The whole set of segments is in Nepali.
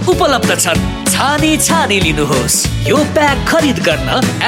उपलब्ध छन्। छानी छानी लिनुहोस्। यो प्याक खरिद गर्न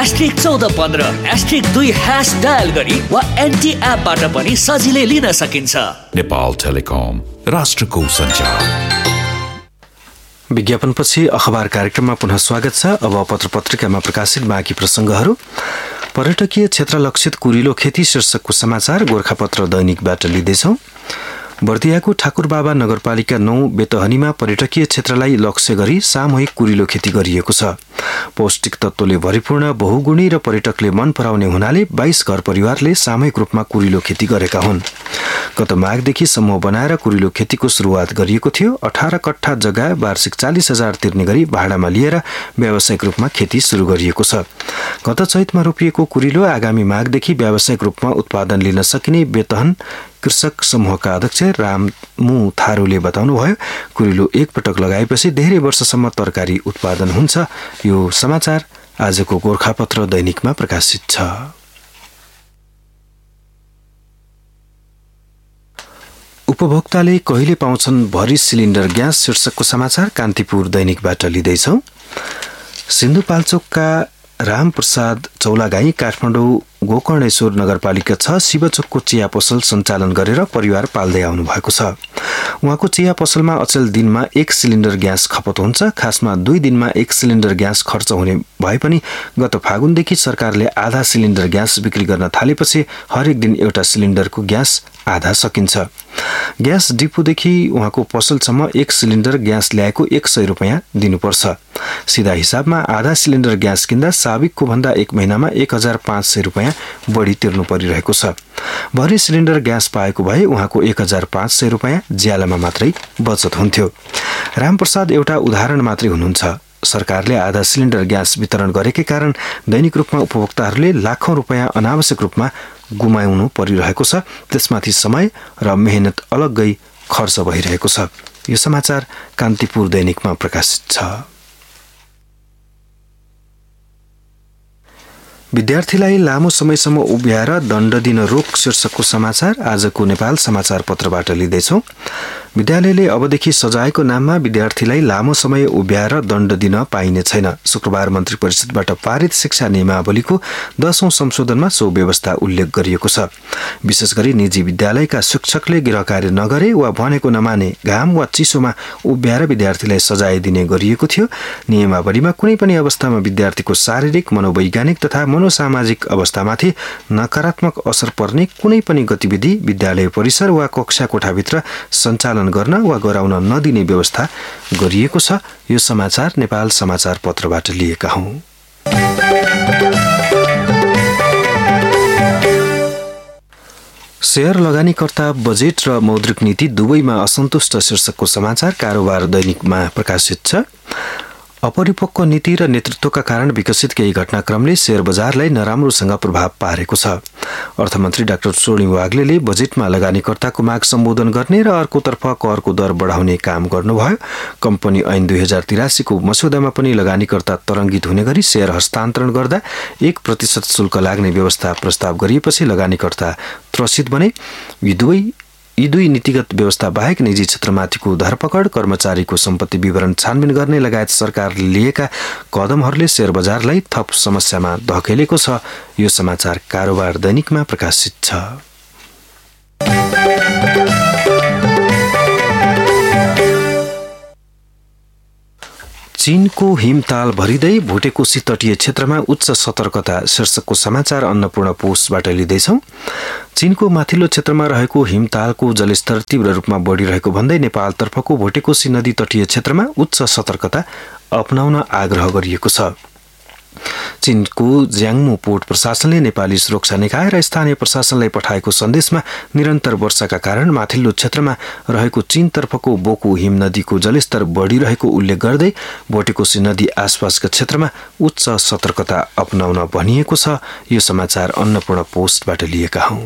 *1415*2# डायल गरी वा एनटी एपबाट पनि सजिलै लिन सकिन्छ। नेपाल टेलिकम, राष्ट्रको सञ्चार। विज्ञापनपछि अखबार कार्यक्रममा पुनः स्वागत छ। अब पत्र-पत्रिकामा प्रकाशित बाँकी प्रसङ्गहरू। पर्यटकीय क्षेत्र लक्षित कुरिलो खेती शीर्षकको समाचार गोरखापत्र दैनिकबाट लिँदैछौँ। बर्दियाको ठाकुरबाबा नगरपालिका 9 बेतहनीमा पर्यटकीय क्षेत्रलाई लक्ष्य गरी सामूहिक कुरिलो खेती गरिएको छ। पौष्टिक तत्त्वले भरिपूर्ण, बहुगुणी र पर्यटकले मन पराउने हुनाले 22 घर परिवारले सामूहिक रूपमा कुरिलो खेती गरेका हुन्। गत माघदेखि समूह बनाएर कुरिलो खेतीको सुरुवात गरिएको थियो। 18 कट्ठा जग्गा वार्षिक 40,000 तिर्ने गरी भाडामा लिएर व्यावसायिक रूपमा खेती सुरु गरिएको छ। गत चैतमा रोपिएको कुरिलो आगामी माघदेखि व्यावसायिक रूपमा उत्पादन लिन सकिने बेतहन कृषक समूहका अध्यक्ष रामु थारूले बताउनुभयो। कुरिलो एकपटक लगाएपछि धेरै वर्षसम्म तरकारी उत्पादन हुन्छ। यो समाचार आजको गोरखापत्र दैनिकमा प्रकाशित छ। उपभोक्ताले कहिले पाउँछन् भरी सिलिन्डर ग्यास शीर्षकको समाचार कान्तिपुर दैनिकबाट लिँदैछौँ। सिन्धुपाल्चोकका रामप्रसाद चौलागाई काठमाडौँ गोकर्णेश्वर नगरपालिका 6 शिवचोकको चिया पसल सञ्चालन गरेर परिवार पाल्दै आउनु भएको छ। उहाँको चिया पसलमा अचेल दिनमा 1 सिलिन्डर ग्यास खपत हुन्छ। खासमा 2 दिनमा 1 सिलिन्डर ग्यास खर्च हुने भए पनि गत फागुनदेखि सरकारले आधा सिलिन्डर ग्यास बिक्री गर्न थालेपछि हरेक दिन एउटा सिलिन्डरको ग्यास आधा सकिन्छ। ग्यास डिपोदेखि उहाँको पसलसम्म 1 सिलिन्डर ग्यास ल्याएको 100 रुपैयाँ दिनुपर्छ। सिधा हिसाबमा आधा सिलिन्डर ग्यास किन्दा साबिकको भन्दा 1 महिनामा 1500 रुपैयाँ बढी तिर्नु परिरहेको छ। भरि सिलिन्डर ग्यास पाएको भए उहाँको 1500 रुपैयाँ ज्यालामा मात्रै बचत हुन्थ्यो। रामप्रसाद एउटा उदाहरण मात्रै हुनुहुन्छ। सरकारले आधा सिलिन्डर ग्यास वितरण गरेकै कारण दैनिक रूपमा उपभोक्ताहरूले लाखौं रुपैयाँ अनावश्यक रूपमा गुमाउनु परिरहेको छ। त्यसमाथि समय र मेहनत अलग्गै खर्च भइरहेको छ। यो समाचार कान्तिपुर दैनिकमा प्रकाशित छ। विद्यार्थीलाई लामो समयसम्म उभ्याएर दण्ड दिन रोक शीर्षकको समाचार आजको नेपाल समाचार पत्रबाट लिँदैछौँ। विद्यालयले अबदेखि सजायको नाममा विद्यार्थीलाई लामो समय उभ्याएर दण्ड दिन पाइने छैन। शुक्रबार मन्त्री परिषदबाट पारित शिक्षा नियमावलीको 10औं संशोधनमा सो व्यवस्था उल्लेख गरिएको छ। विशेष गरी निजी विद्यालयका शिक्षकले गृहकार्य नगरे वा भनेको नमाने घाम वा चिसोमा उभ्याएर विद्यार्थीलाई सजाय दिने गरिएको थियो। नियमावलीमा कुनै पनि अवस्थामा विद्यार्थीको शारीरिक, मनोवैज्ञानिक तथा मनोसामाजिक अवस्थामाथि नकारात्मक असर पर्ने कुनै पनि गतिविधि विद्यालय परिसर वा कक्षा कोठाभित्र सञ्चालन गर्न वा गराउन नदिने व्यवस्था गरिएको छ। यो समाचार नेपाल समाचार पत्रबाट लिएका हौं। शेयर लगानीकर्ता बजेट र मौद्रिक नीति दुवैमा असन्तुष्ट शीर्षकको समाचार कारोबार दैनिकमा प्रकाशित छ। अपरिपक्व नीति र नेतृत्वका कारण विकसित केही घटनाक्रमले शेयर बजारलाई नराम्रोसँग प्रभाव पारेको छ। अर्थमन्त्री डाक्टर स्वर्णिम वाग्लेले बजेटमा लगानीकर्ताको माग सम्बोधन गर्ने र अर्कोतर्फ करको दर बढाउने काम गर्नुभयो। कम्पनी ऐन 2083 को मस्यौदामा पनि लगानीकर्ता तरङ्गित हुने गरी शेयर हस्तान्तरण गर्दा 1% शुल्क लाग्ने व्यवस्था प्रस्ताव गरिएपछि लगानीकर्ता त्रसित बने। यी दुई नीतिगत व्यवस्था बाहेक निजी क्षेत्रमाथिको धरपकड, कर्मचारीको सम्पत्ति विवरण छानबिन गर्ने लगायत सरकारले लिएका कदमहरूले शेयर बजारलाई थप समस्यामा धकेलेको छ। यो समाचार कारोबार दैनिकमा प्रकाशित छ। चीनको हिमताल भरिँदै भुटेकोशी तटीय क्षेत्रमा उच्च सतर्कता शीर्षकको समाचार अन्नपूर्ण पोस्टबाट लिँदैछौँ। चीनको माथिल्लो क्षेत्रमा रहेको हिमतालको जलस्तर तीव्र रूपमा बढिरहेको भन्दै नेपालतर्फको भुटेकोशी नदी तटीय क्षेत्रमा उच्च सतर्कता अपनाउन आग्रह गरिएको छ। चीनको ज्याङ्मो पोर्ट प्रशासनले नेपाली सुरक्षा निकाय र स्थानीय प्रशासनलाई पठाएको सन्देशमा निरन्तर वर्षाका कारण माथिल्लो क्षेत्रमा रहेको चीनतर्फको बोको हिम नदीको जलस्तर बढिरहेको उल्लेख गर्दै भुटेकोशी नदी आसपासका क्षेत्रमा उच्च सतर्कता अपनाउन भनिएको छ। यो समाचार अन्नपूर्ण पोस्टबाट लिएका हौं।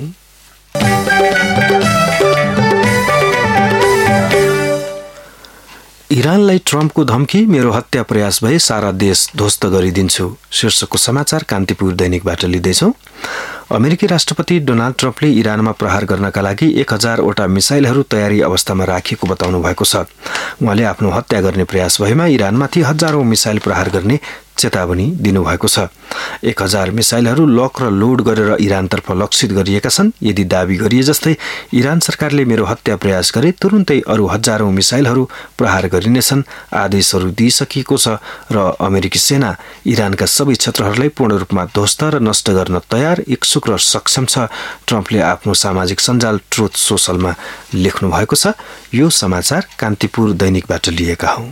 इरानलाई ट्रम्पको धम्की, मेरो हत्या प्रयास भए सारा देश ध्वस्त गरिदिन्छु शीर्षकको समाचार कान्तिपुर दैनिकबाट लिँदैछौँ। अमेरिकी राष्ट्रपति डोनाल्ड ट्रम्पले इरानमा प्रहार गर्नका लागि 1000वटा मिसाइलहरू तयारी अवस्थामा राखिएको बताउनु भएको छ। उहाँले आफ्नो हत्या गर्ने प्रयास भएमा इरानमाथि हजारौं मिसाइल प्रहार गर्ने चेतावनी दिनुभएको छ। 1000 मिसाइलहरू लक र लोड गरेर इरानतर्फ लक्षित गरिएका छन्। यदि दाबी गरिए जस्तै इरान सरकारले मेरो हत्या प्रयास गरे तुरुन्तै अरू हजारौं मिसाइलहरू प्रहार गरिनेछन् आदेशहरू दिइसकिएको छ र अमेरिकी सेना इरानका सबै क्षेत्रहरूलाई पूर्ण रूपमा ध्वस्त र नष्ट गर्न तयार, इच्छुक र सक्षम छ, ट्रम्पले आफ्नो सामाजिक सञ्जाल ट्रुथ सोशलमा लेख्नु भएको छ। यो समाचार कान्तिपुर दैनिकबाट लिएका हौं।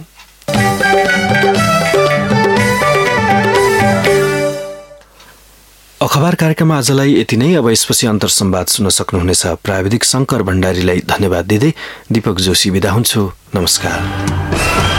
अखबार कार्यक्रममा आजलाई यति नै। अब यसपछि अन्तर संवाद सुन्न सक्नुहुनेछ। प्राविधिक शंकर भण्डारीलाई धन्यवाद दिँदै दीपक जोशी बिदा हुन्छु। नमस्कार।